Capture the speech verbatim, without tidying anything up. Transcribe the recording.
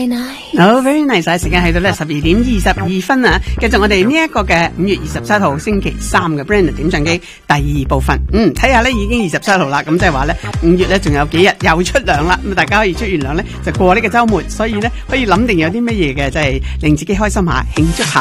好 very nice， 時間去到咧十二點二十二分啊！繼續我哋呢一個嘅五月二十七號星期三嘅 Brand 點唱機第二部分。嗯，睇下咧已經二十七號啦，咁即係話咧五月咧仲有幾日又出糧啦，咁大家可以出完糧咧就過呢個週末，所以咧可以諗定有啲乜嘢嘅，就係令自己開心下，慶祝下。